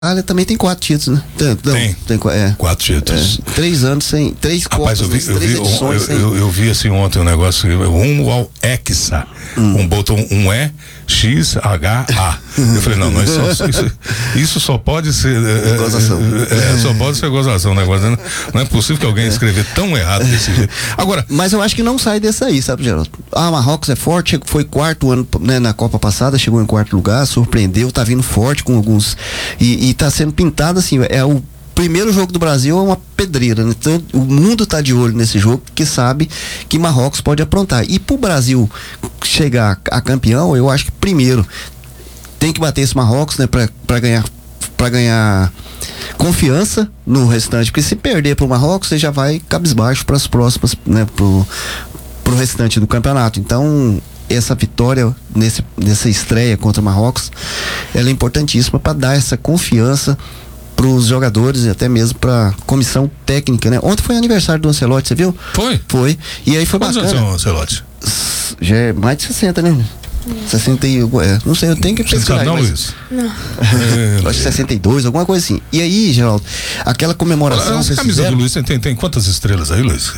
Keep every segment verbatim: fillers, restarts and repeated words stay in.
Itália também tem quatro títulos, né? Tem, não, tem, tem é, quatro títulos. É, três anos sem, três Rapaz, Copas, eu vi, eu, três vi, edições eu, sem... eu, eu vi assim ontem um negócio, rumo ao Hexa, hum. um botão um E, X, H, A. Eu falei, não, não isso, isso, isso só pode ser é, gozação. É, só pode ser gozação, negócio, não, não é possível que alguém escrever tão errado desse jeito. Agora, mas eu acho que não sai dessa aí, sabe, Geraldo? Ah, Marrocos é forte, foi quarto ano, né, na Copa passada, chegou em quarto lugar, surpreendeu, tá vindo forte com alguns e, e tá sendo pintado assim, é o primeiro jogo do Brasil é uma pedreira, né? Então o mundo tá de olho nesse jogo porque sabe que Marrocos pode aprontar. E pro Brasil chegar a campeão, eu acho que primeiro tem que bater esse Marrocos, né, para para ganhar para ganhar confiança no restante, porque se perder pro Marrocos, você já vai cabisbaixo para as próximas, né, pro pro restante do campeonato. Então, essa vitória nesse nessa estreia contra o Marrocos, ela é importantíssima para dar essa confiança para os jogadores e até mesmo para a comissão técnica, né? Ontem foi aniversário do Ancelotti, você viu? Foi? Foi. E aí foi Quantos bacana. anos tem o Ancelotti? Já é mais de sessenta, né? sessenta e, é, não sei, eu tenho que pesquisar. Você sabe não, mas... Luiz? Não. É, acho que sessenta e dois, alguma coisa assim. E aí, Geraldo, aquela comemoração... Essa camisa fizeram... do Luiz tem, tem quantas estrelas aí, Luiz?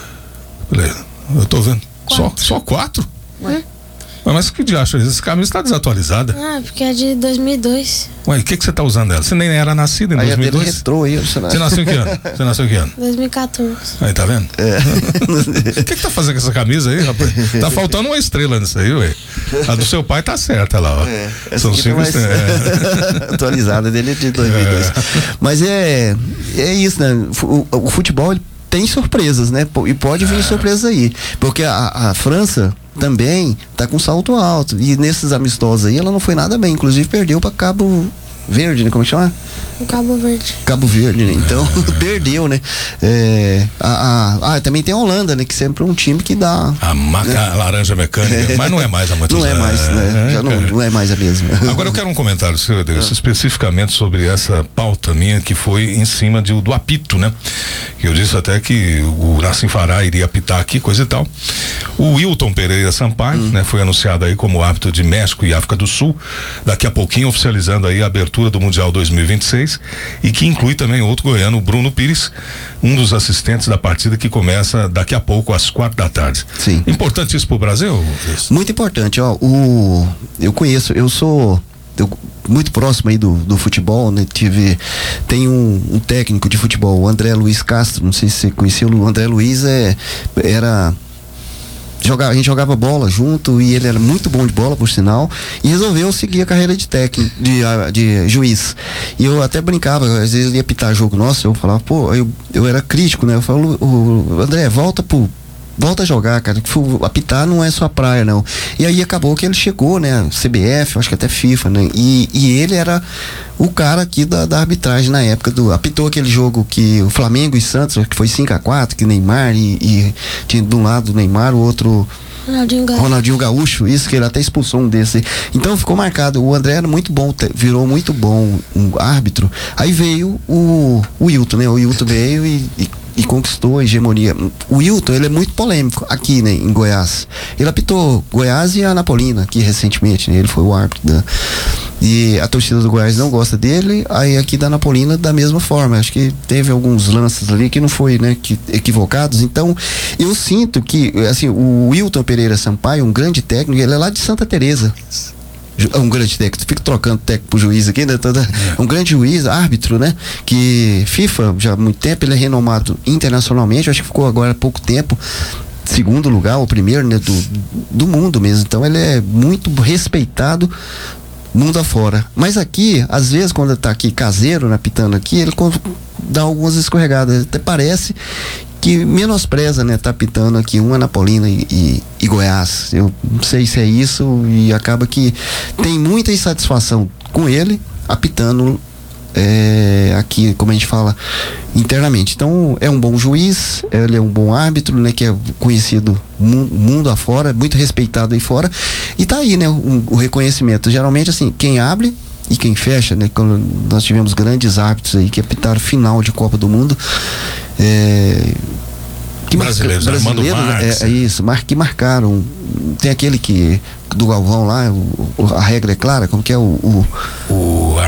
Eu tô vendo. Só, só quatro? Hum? Mas que diacho, essa camisa tá desatualizada. Ah, porque é de dois mil e dois. Ué, o que que você tá usando ela? Você nem era nascido em aí dois mil e dois? É retrô aí, você nasceu em que ano? Você nasceu em que ano? dois mil e quatorze. Aí, tá vendo? É. O que que tá fazendo com essa camisa aí, rapaz? Tá faltando uma estrela nisso aí, ué. A do seu pai tá certa lá, ó. É, São cinco mais... estrelas. É. Atualizada dele é de dois mil e dois. É. Mas é, é isso, né? O, o futebol, ele tem surpresas, né? E pode vir é. surpresas aí. Porque a, a França também tá com salto alto. E nesses amistosos aí, ela não foi nada bem. Inclusive, perdeu para Cabo Verde, né? Como chama? Cabo Verde. Cabo Verde, né? Então, perdeu, né? É, a, a, ah, também tem a Holanda, né? Que sempre é um time que dá... A maca, né? Laranja mecânica, é. Mas não é mais a muitos Não é mais, né? Já não, não é mais a mesma. Agora eu quero um comentário, senhor Deus, ah. especificamente sobre essa pauta minha que foi em cima de, do apito, né? Que eu disse até que o Nassim Fará iria apitar aqui, coisa e tal. O Wilton Pereira Sampaio, hum. né? Foi anunciado aí como árbitro de México e África do Sul, daqui a pouquinho oficializando aí a abertura do Mundial dois mil e vinte e seis, e que inclui também outro goiano, o Bruno Pires, um dos assistentes da partida que começa daqui a pouco às quatro da tarde. Sim. Importante isso pro Brasil? Isso. Muito importante, ó, o, eu conheço, eu sou eu, muito próximo aí do, do futebol, né? Tive, tem um, um técnico de futebol, o André Luiz Castro, não sei se você conheceu, o André Luiz é, era... Jogava, a gente jogava bola junto e ele era muito bom de bola, por sinal, e resolveu seguir a carreira de técnico, de, de juiz. E eu até brincava, às vezes ele ia pitar jogo nosso, eu falava, pô, eu, eu era crítico, né? Eu falo, o André, volta pro. Volta a jogar, cara, que apitar não é sua praia, não. E aí acabou que ele chegou, né, C B F, acho que até FIFA, né, e, e ele era o cara aqui da, da arbitragem na época do, apitou aquele jogo que o Flamengo e Santos, que foi cinco a quatro, que Neymar e, e tinha de um lado o Neymar, o outro Ronaldinho Gaúcho. Ronaldinho Gaúcho, isso, que ele até expulsou um desse. Então ficou marcado, o André era muito bom, virou muito bom um árbitro. Aí veio o, o Wilton, né, o Wilton veio e, e e conquistou a hegemonia. O Wilton, ele é muito polêmico aqui, né, em Goiás. Ele apitou Goiás e a Anapolina aqui recentemente, né, ele foi o árbitro da... E a torcida do Goiás não gosta dele, aí aqui da Anapolina da mesma forma. Acho que teve alguns lances ali que não foi, né, que, equivocados. Então, eu sinto que, assim, o Wilton Pereira Sampaio, um grande técnico, ele é lá de Santa Teresa. Um grande técnico, fico trocando técnico pro juiz aqui, né? Toda, um grande juiz, árbitro, né? Que FIFA, já há muito tempo, ele é renomado internacionalmente, acho que ficou agora há pouco tempo segundo lugar, ou primeiro, né? Do, do mundo mesmo, então ele é muito respeitado mundo afora. Mas aqui, às vezes, quando ele tá aqui caseiro, né, pitando aqui, ele dá algumas escorregadas, até parece que menospreza, né, tá pitando aqui uma Anapolina e, e, e Goiás. Eu não sei se é isso, e acaba que tem muita insatisfação com ele apitando é, aqui, como a gente fala, internamente. Então, é um bom juiz, ele é um bom árbitro, né, que é conhecido mundo, mundo afora, muito respeitado aí fora, e tá aí, né, o, o reconhecimento. Geralmente, assim, quem abre e quem fecha, né, quando nós tivemos grandes árbitros aí que apitaram final de Copa do Mundo, é, que brasileiros, marca, brasileiro, Marques. É, é isso, mar, que marcaram. Tem aquele que do Galvão lá, o, a regra é clara, como que é o, o, o Ar,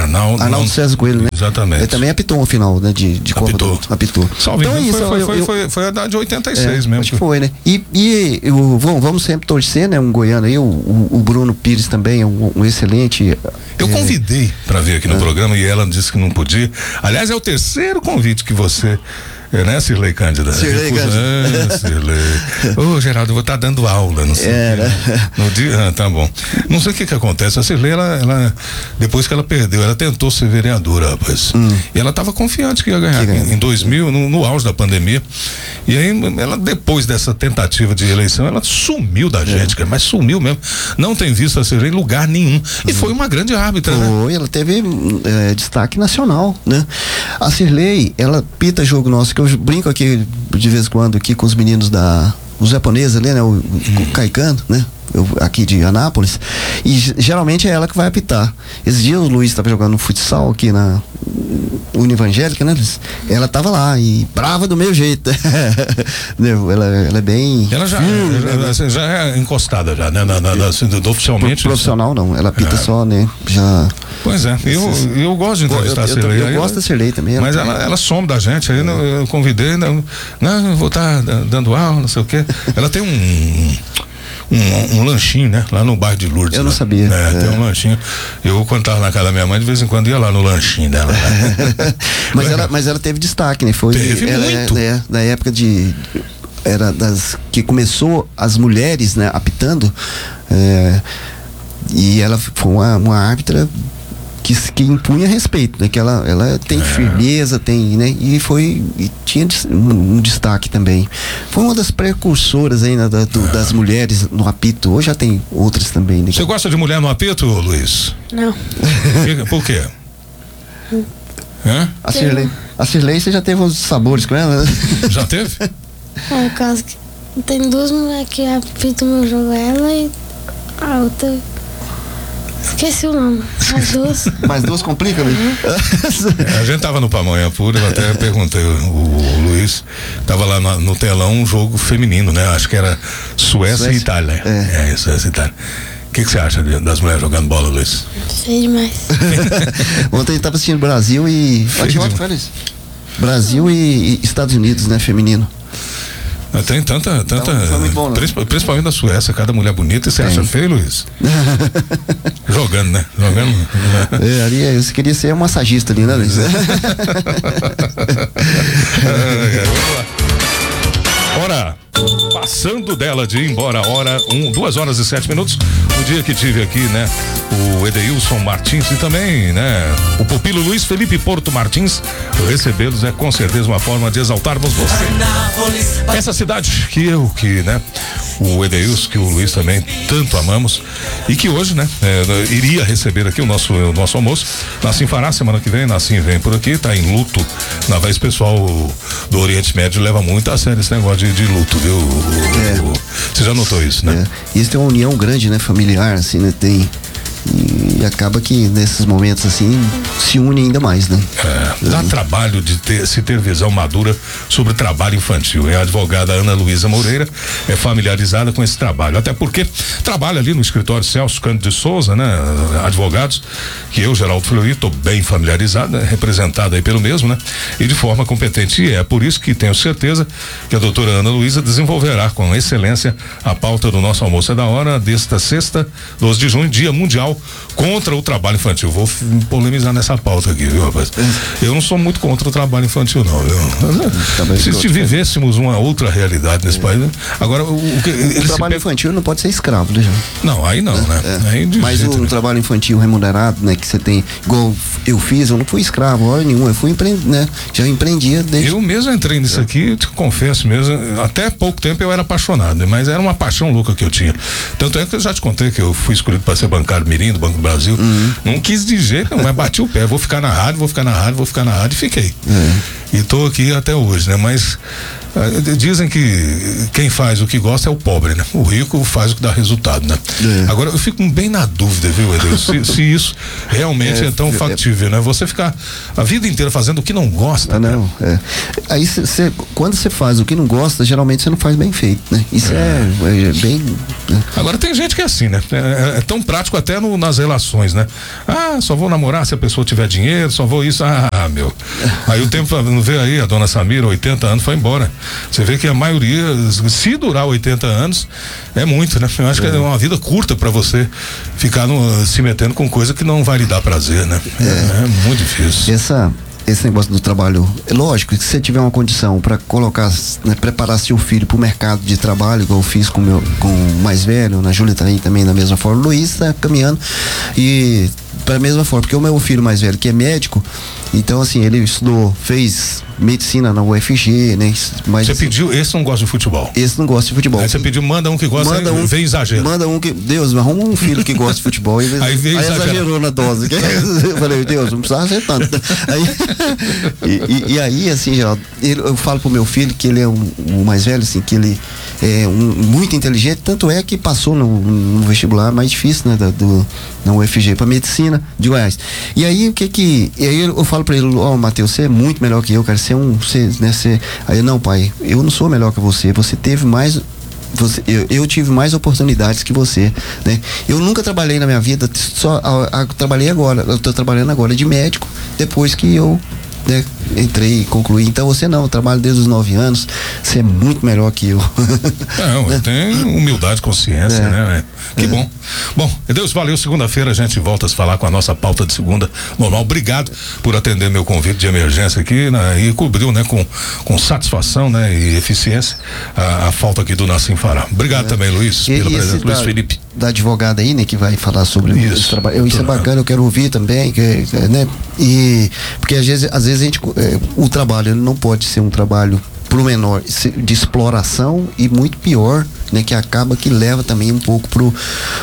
Arnaldo. Arnaldo César Coelho, né? Exatamente. Ele também apitou uma final, né? De, de Copa Apitou. do Apitou. Salve, então é isso. foi, eu, foi, eu, foi, foi a da de oitenta e seis é, mesmo. Acho que foi, né? E, e eu, vamos, vamos sempre torcer, né? Um goiano aí, o, o, o Bruno Pires também é um, um excelente. Eu é, convidei para vir aqui no é. programa e ela disse que não podia. Aliás, é o terceiro convite que você. É, né, Cirlei Cândida? Cirlei Cândida. Ah, Cirlei. Ô, Geraldo, eu vou estar tá dando aula, não sei. É, né? No dia, ah, tá bom. Não sei o que que acontece. A Cirlei, ela, ela, depois que ela perdeu, ela tentou ser vereadora, rapaz. Hum. E ela estava confiante que ia ganhar. Que em, em dois mil, no, no auge da pandemia. E aí, ela, depois dessa tentativa de eleição, ela sumiu da gente, é. cara, mas sumiu mesmo. Não tem visto a Cirlei em lugar nenhum. E hum. foi uma grande árbitra, foi, né? Ela teve é, destaque nacional, né? A Cirlei, ela pita jogo nosso, que eu brinco aqui de vez em quando aqui com os meninos da os japoneses ali, né? O, hum. o Caicano, né? Eu, aqui de Anápolis, e geralmente é ela que vai apitar. Esses dias o Luiz estava jogando futsal aqui na Univangélica, né, Luiz? Ela tava lá e brava do meu jeito. ela, ela é bem. Ela já, firme, já, né? já, já é encostada já, né? Na, na, na, assim, oficialmente. Pro, profissional não, ela apita é. só, né? Já. Pois é, eu, eu gosto de entrevistar eu, a Cirlei. Eu, eu, eu gosto da Cirlei também. Mas ela, ela some da gente, aí é. eu convidei, não, não vou estar tá dando aula, não sei o quê. Ela tem um. Um, um lanchinho, né? Lá no bairro de Lourdes. Eu não lá. sabia. É, é. tem um lanchinho. Eu, quando tava na casa da minha mãe, de vez em quando ia lá no lanchinho dela. Né? mas, ela, mas ela teve destaque, né? Foi teve ela, muito. É, na época de. Era das. Que começou as mulheres, né? Apitando. É, e ela foi uma, uma árbitra. Que, que impunha respeito, né? Que ela, ela tem é. firmeza, tem, né? E foi, e tinha um, um destaque também. Foi uma das precursoras aí, né, da, do, é. das mulheres no apito. Hoje já tem outras também, né? Você gosta de mulher no apito, Luiz? Não. Por quê? Hã? A Cirlei, a Cirlei, você já teve uns sabores com ela, né? Já teve? É, no caso que tem duas mulheres que apitam o meu jogo, ela e a outra. Esqueci o nome. As duas. Mas duas complicam, né? A gente tava no Pamonha Pura, eu até perguntei, o, o Luiz tava lá no, no telão um jogo feminino, né? Acho que era Suécia, Suécia. e Itália. É, é Suécia e Itália. O que, que você acha de, das mulheres jogando bola, Luiz? Sei demais. Ontem a gente tava assistindo Brasil e. Brasil e, e Estados Unidos, né? Feminino. Tem tanta, tanta. Não, muito bom, principalmente da Suécia, cada mulher bonita. E você acha feio, Luiz? Jogando, né? Jogando. É, ali, eu queria ser um massagista ali, né, Luiz? é, é, vamos lá. Ora, passando dela de ir embora, hora, um, duas horas e sete minutos. No dia que tive aqui, né, o Edeilson Martins e também, né, o pupilo Luiz Felipe Porto Martins, recebê-los é com certeza uma forma de exaltarmos você. Essa cidade que eu, que, né, o Edeilson, que o Luiz também tanto amamos e que hoje, né, é, iria receber aqui o nosso, o nosso almoço. Nassim fará semana que vem, Nassim vem por aqui, tá em luto. Na vez pessoal do Oriente Médio leva muito a sério esse negócio de, de luto, viu? É. Você já notou isso, né? É. Isso tem uma união grande, né? Familiar, assim, né? Tem. E acaba que nesses momentos assim se une ainda mais, né? É, dá é. trabalho de ter, se ter visão madura sobre trabalho infantil. É a advogada Ana Luísa Moreira, é familiarizada com esse trabalho, até porque trabalha ali no escritório Celso Cândido de Souza, né? Advogados, que eu, Geraldo Fleury, estou bem familiarizado, né? Representado aí pelo mesmo, né? E de forma competente, e é por isso que tenho certeza que a doutora Ana Luísa desenvolverá com excelência a pauta do nosso almoço é da hora desta sexta, doze de junho, Dia Mundial contra o trabalho infantil. Vou polemizar nessa pauta aqui, viu, rapaz? Eu não sou muito contra o trabalho infantil, não, viu? Se, se vivêssemos uma outra realidade nesse é. país, né? Agora, o, o, que, o trabalho pe... infantil não pode ser escravo, né, João? Não, aí não, é, né? É. Aí Mas o, o trabalho infantil remunerado, né, que você tem, igual eu fiz, eu não fui escravo, hora nenhuma, eu fui empreender, né? Já empreendia desde... Eu mesmo entrei nisso é. aqui, te confesso mesmo, até pouco tempo eu era apaixonado, mas era uma paixão louca que eu tinha. Tanto é que eu já te contei que eu fui escolhido para ser bancário mirim do Banco do Brasil. Uhum. Não quis de jeito, não, mas bati o pé. Vou ficar na rádio, vou ficar na rádio, vou ficar na rádio e fiquei. Uhum. E tô aqui até hoje, né? Mas Dizem que quem faz o que gosta é o pobre, né? O rico faz o que dá resultado, né? É. Agora eu fico bem na dúvida, viu, Edeus? Se, se isso realmente é, é tão factível, é, né? Você ficar a vida inteira fazendo o que não gosta. Ah, não, é. Aí cê, cê, quando você faz o que não gosta, geralmente você não faz bem feito, né? Isso é, é, é bem. Né? Agora tem gente que é assim, né? É, é tão prático até no, nas relações, né? Ah, só vou namorar se a pessoa tiver dinheiro, só vou isso. Ah, meu. Aí o tempo, não vê aí, a dona Samira, oitenta anos, foi embora. Você vê que a maioria, se durar oitenta anos, é muito, né? Eu acho é. que é uma vida curta para você ficar no, se metendo com coisa que não vai lhe dar prazer, né? É, é muito difícil. Essa, esse negócio do trabalho, é lógico que se você tiver uma condição para colocar, né, preparar seu filho para o mercado de trabalho, igual eu fiz com meu, com o mais velho, na Júlia também, também da mesma forma, o Luiz está caminhando e para a mesma forma, porque o meu filho mais velho que é médico, então assim, ele estudou, fez medicina na U F G, né? Mas você pediu, esse não gosta de futebol? Esse não gosta de futebol. Aí você pediu, manda um que gosta, manda um, vem exagero. Manda um que, Deus, arruma um filho que gosta de futebol. E, aí veio aí exagerou na dose. Eu falei, Deus, não precisava ser tanto. Aí, e, e, e aí, assim, Geraldo, ele, eu falo pro meu filho que ele é um, o mais velho, assim, que ele é um, muito inteligente, tanto é que passou no, no vestibular mais difícil, né, da, do, na U F G, pra medicina de Goiás. E aí, o que que, e aí eu falo pra ele, ó, oh, Matheus, você é muito melhor que eu, cara, você é um, você, né, você, aí, não, pai, eu não sou melhor que você, você teve mais, você, eu, eu tive mais oportunidades que você, né? Eu nunca trabalhei na minha vida, só a, a, trabalhei agora, eu tô trabalhando agora de médico, depois que eu, né, entrei e concluí. Então você não, eu trabalho desde os nove anos, você é muito melhor que eu. Não, né? Tem humildade, consciência, é. né? Que é. bom. Bom, Deus, valeu. Segunda-feira a gente volta a se falar com a nossa pauta de segunda normal. Obrigado por atender meu convite de emergência aqui, né? E cobriu, né, com, com satisfação, né, e eficiência a, a falta aqui do Nassim Fará. Obrigado é. também, Luiz, e, pela e presença. Luiz da, Felipe. Da advogada aí, né, que vai falar sobre isso, esse trabalho. Eu, isso é bacana, eu quero ouvir também, que, né? E porque às vezes, às vezes a gente, é, o trabalho ele não pode ser um trabalho pro menor de exploração e muito pior, né, que acaba que leva também um pouco pro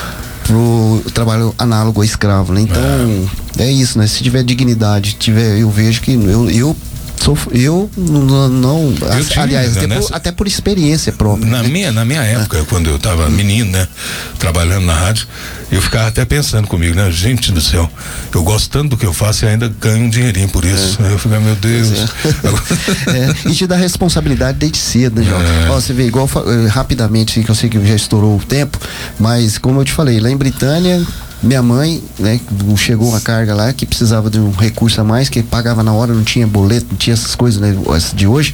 pro trabalho análogo ao escravo, né? Então é, é isso, né? Se tiver dignidade, tiver, eu vejo que eu, eu Sou, eu não, não eu tive, aliás, né, até, nessa, por, até por experiência própria. Na, né? minha, na minha época, ah. quando eu tava menino, né? Trabalhando na rádio, eu ficava até pensando comigo, né? Gente do céu, eu gosto tanto do que eu faço e ainda ganho um dinheirinho por isso. É. Eu ficava, meu Deus. É. É, e te dá responsabilidade desde cedo, né, João? É. Ó, você vê, igual rapidamente, assim, que eu sei que já estourou o tempo, mas como eu te falei, lá em Britânia, minha mãe, né, chegou uma carga lá que precisava de um recurso a mais, que pagava na hora, não tinha boleto, não tinha essas coisas, né, de hoje,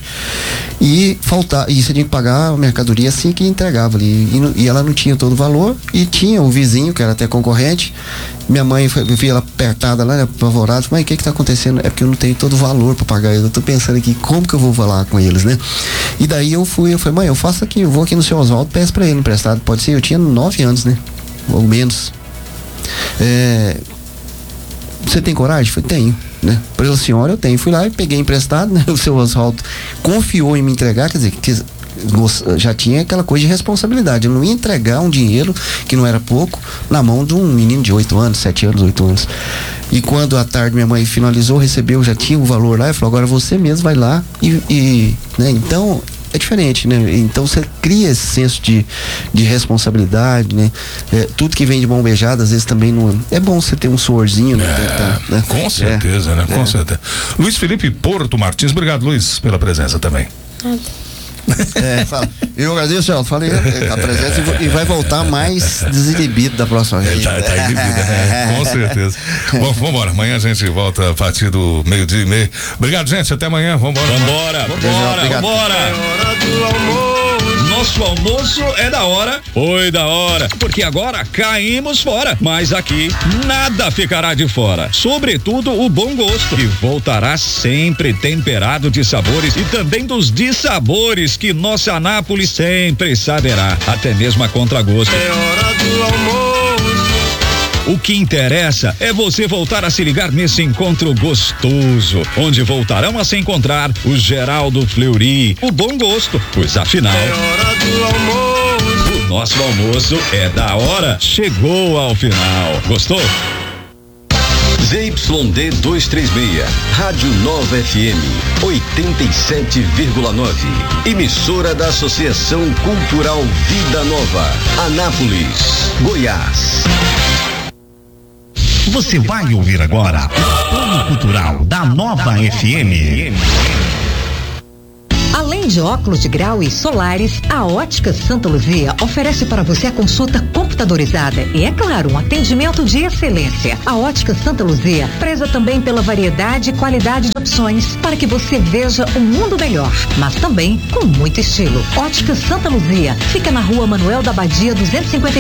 e faltar, e você tinha que pagar a mercadoria assim que entregava ali, e, e ela não tinha todo o valor, e tinha o vizinho, que era até concorrente, minha mãe, eu vi ela apertada lá, né, apavorada, mãe, o que que tá acontecendo? É porque eu não tenho todo o valor para pagar, eu tô pensando aqui, como que eu vou falar com eles, né? E daí eu fui, eu falei, mãe, eu faço aqui, eu vou aqui no seu Oswaldo, peço pra ele emprestado, pode ser, eu tinha nove anos, né, ou menos. É, você tem coragem? Eu falei, tenho, né? Pela senhora eu tenho. Fui lá e peguei emprestado, né? O seu Oswaldo confiou em me entregar, quer dizer, que já tinha aquela coisa de responsabilidade. Eu não ia entregar um dinheiro que não era pouco na mão de um menino de oito anos, sete anos, oito anos. E quando à tarde minha mãe finalizou, recebeu, já tinha o valor lá, e falou, agora você mesmo vai lá e, e né? Então é diferente, né? Então você cria esse senso de, de responsabilidade, né? É, tudo que vem de mão beijada, às vezes também não é bom você ter um suorzinho, né? É, tá, né? Com certeza, é, né? Com é. certeza. Luiz Felipe Porto Martins, obrigado, Luiz, pela presença também. É, fala, eu agradeço, eu falei a presença e vai voltar mais desinibido da próxima vez. Tá, tá inibido, né? Com certeza. Bom, vambora. Amanhã a gente volta a partir do meio-dia e meio. Obrigado, gente. Até amanhã. Vambora. Vambora. Vambora. Vambora. É hora do almoço. Nosso almoço é da hora. Foi da hora. Porque agora caímos fora. Mas aqui nada ficará de fora. Sobretudo o bom gosto. Que voltará sempre temperado de sabores e também dos dissabores que nossa Anápolis sempre saberá, até mesmo a contragosto. É hora do almoço. O que interessa é você voltar a se ligar nesse encontro gostoso, onde voltarão a se encontrar o Geraldo Fleury, o bom gosto, pois afinal é hora do almoço. O nosso almoço é da hora, chegou ao final. Gostou? Z Y D duzentos e trinta e seis, Rádio Nova F M, oitenta e sete vírgula nove. Emissora da Associação Cultural Vida Nova, Anápolis, Goiás. Você vai ouvir agora o Plano Cultural da Nova F M. Além de óculos de grau e solares, a Ótica Santa Luzia oferece para você a consulta computadorizada e, é claro, um atendimento de excelência. A Ótica Santa Luzia preza também pela variedade e qualidade de opções para que você veja um mundo melhor, mas também com muito estilo. Ótica Santa Luzia fica na Rua Manuel da Badia duzentos e cinquenta e